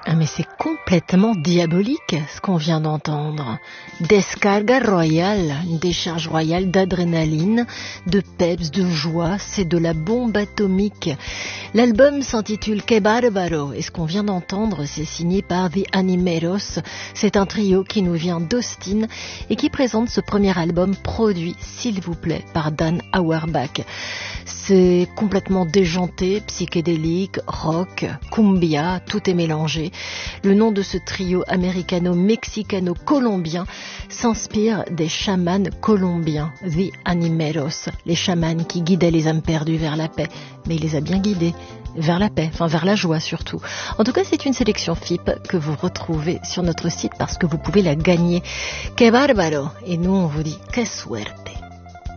Ah mais c'est complètement diabolique ce qu'on vient d'entendre. Descarga royale, une décharge royale d'adrénaline, de peps, de joie, c'est de la bombe atomique. L'album s'intitule Que Barbaro et ce qu'on vient d'entendre c'est signé par The Animeros. C'est un trio qui nous vient d'Austin et qui présente ce premier album produit, s'il vous plaît, par Dan Auerbach. C'est complètement déjanté, psychédélique, rock, cumbia, tout est mélangé. Le nom de ce trio américano-mexicano-colombien s'inspire des chamans colombiens, The Animeros, les chamans qui guidaient les âmes perdues vers la paix. Mais il les a bien guidés vers la paix, enfin vers la joie surtout. En tout cas, c'est une sélection FIP que vous retrouvez sur notre site parce que vous pouvez la gagner. Que bárbaro! Et nous, on vous dit que suerte!